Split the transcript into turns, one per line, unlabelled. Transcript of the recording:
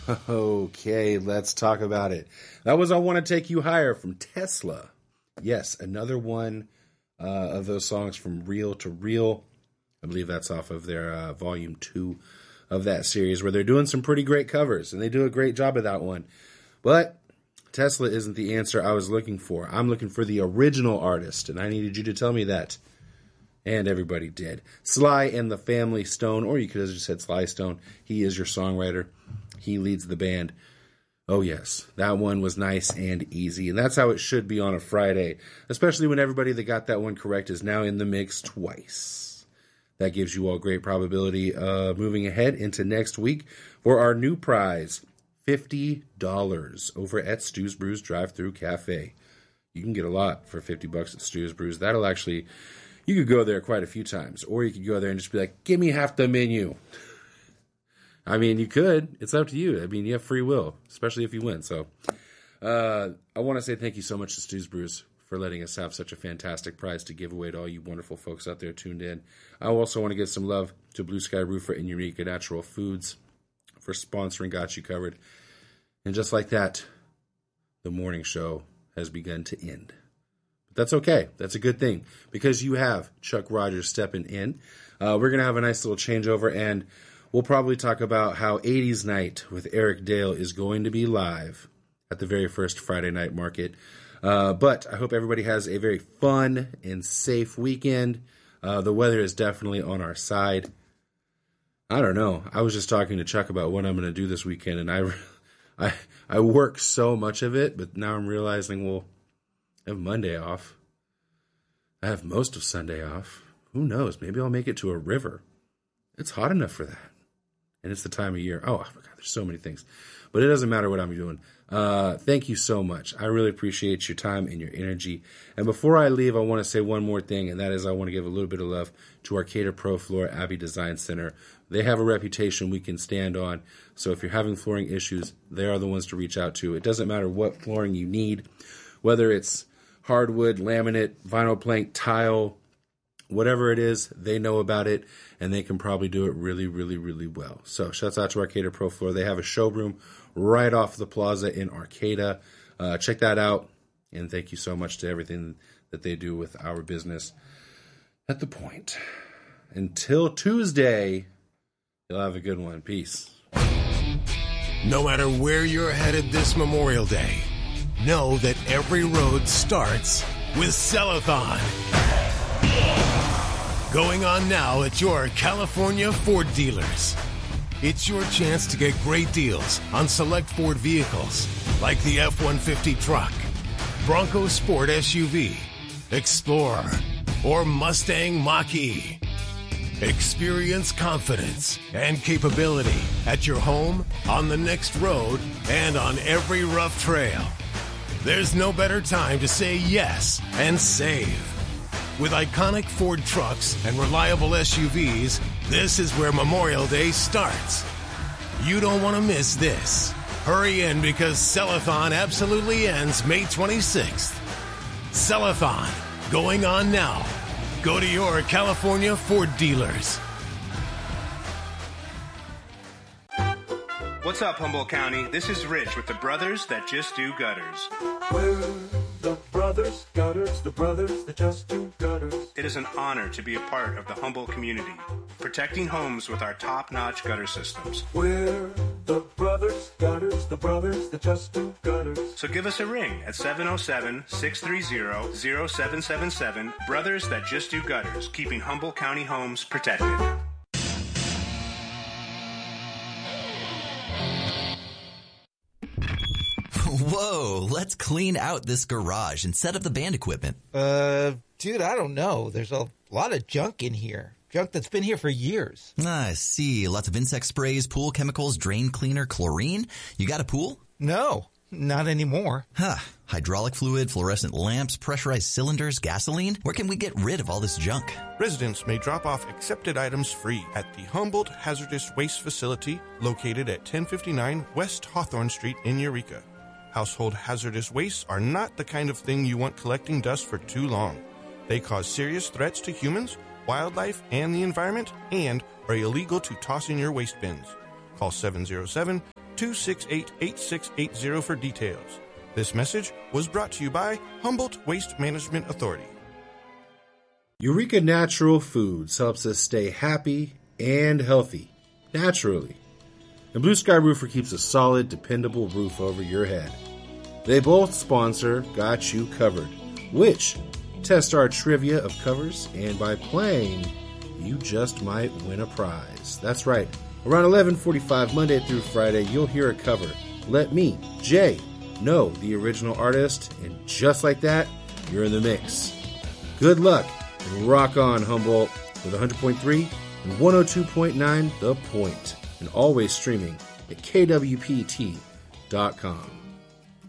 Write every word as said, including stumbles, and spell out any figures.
Okay, let's talk about it. That was I Want to Take You Higher from Tesla. Yes, another one uh, of those songs from Real to Real. I believe that's off of their uh, volume two of that series, where they're doing some pretty great covers, and they do a great job of that one. But Tesla isn't the answer I was looking for. I'm looking for the original artist, and I needed you to tell me that. And everybody did. Sly and the Family Stone, or you could have just said Sly Stone. He is your songwriter. He leads the band. Oh, yes. That one was nice and easy. And that's how it should be on a Friday, especially when everybody that got that one correct is now in the mix twice. That gives you all great probability of moving ahead into next week for our new prize, fifty dollars over at Stu's Brews Drive-Thru Cafe. You can get a lot for fifty bucks at Stu's Brews. That'll actually, you could go there quite a few times, or you could go there and just be like, give me half the menu. I mean, you could. It's up to you. I mean, you have free will, especially if you win. So uh, I want to say thank you so much to Stu's Brews for letting us have such a fantastic prize to give away to all you wonderful folks out there tuned in. I also want to give some love to Blue Sky Roofer and Eureka Natural Foods for sponsoring Got You Covered. And just like that, the morning show has begun to end. But that's okay. That's a good thing, because you have Chuck Rogers stepping in. Uh, we're going to have a nice little changeover, and we'll probably talk about how eighties Night with Eric Dale is going to be live at the very first Friday Night Market. Uh, but I hope everybody has a very fun and safe weekend. Uh, the weather is definitely on our side. I don't know. I was just talking to Chuck about what I'm going to do this weekend, and I, I, I work so much of it, but now I'm realizing, well, I have Monday off. I have most of Sunday off. Who knows? Maybe I'll make it to a river. It's hot enough for that. And it's the time of year. Oh, I forgot. There's so many things. But it doesn't matter what I'm doing. Uh, thank you so much. I really appreciate your time and your energy. And before I leave, I want to say one more thing, and that is I want to give a little bit of love to Arcata Pro Floor Abbey Design Center. They have a reputation we can stand on. So if you're having flooring issues, they are the ones to reach out to. It doesn't matter what flooring you need, whether it's hardwood, laminate, vinyl plank, tile, whatever it is, they know about it, and they can probably do it really, really, really well. So shouts out to Arcata Pro Floor. They have a showroom right off the plaza in Arcata. Uh, check that out, and thank you so much to everything that they do with our business at The Point. Until Tuesday, you'll have a good one. Peace.
No matter where you're headed this Memorial Day, know that every road starts with Cellathon. Going on now at your California Ford dealers. It's your chance to get great deals on select Ford vehicles like the F one fifty truck, Bronco Sport S U V, Explorer, or Mustang Mach-E. Experience confidence and capability at your home, on the next road, and on every rough trail. There's no better time to say yes and save. With iconic Ford trucks and reliable S U Vs, this is where Memorial Day starts. You don't want to miss this. Hurry in, because Cellathon absolutely ends May twenty-sixth. Cellathon, going on now. Go to your California Ford dealers.
What's up, Humboldt County? This is Rich with the Brothers That Just Do Gutters.
We're the Brothers Gutters, the Brothers That Just Do Gutters.
It is an honor to be a part of the Humboldt community, protecting homes with our top-notch gutter systems.
We're the Brothers Gutters, the Brothers That Just Do Gutters.
So give us a ring at seven oh seven, six three zero, zero seven seven seven. Brothers That Just Do Gutters, keeping Humboldt County homes protected.
Whoa, let's clean out this garage and set up the band equipment.
Uh, dude, I don't know. There's a lot of junk in here. Junk that's been here for years.
Ah, I see. Lots of insect sprays, pool chemicals, drain cleaner, chlorine. You got a pool?
No, not anymore.
Huh. Hydraulic fluid, fluorescent lamps, pressurized cylinders, gasoline. Where can we get rid of all this junk?
Residents may drop off accepted items free at the Humboldt Hazardous Waste Facility, located at ten fifty-nine West Hawthorne Street in Eureka. Household hazardous wastes are not the kind of thing you want collecting dust for too long. They cause serious threats to humans, wildlife, and the environment, and are illegal to toss in your waste bins. Call seven oh seven, two six eight, eight six eight zero for details. This message was brought to you by Humboldt Waste Management Authority.
Eureka Natural Foods helps us stay happy and healthy, naturally. And Blue Sky Roofer keeps a solid, dependable roof over your head. They both sponsor Got You Covered, which test our trivia of covers, and by playing, you just might win a prize. That's right. Around eleven forty-five, Monday through Friday, you'll hear a cover. Let me, Jay, know the original artist, and just like that, you're in the mix. Good luck, and rock on, Humboldt, with one hundred point three and one oh two point nine The Point, and always streaming at K W P T dot com.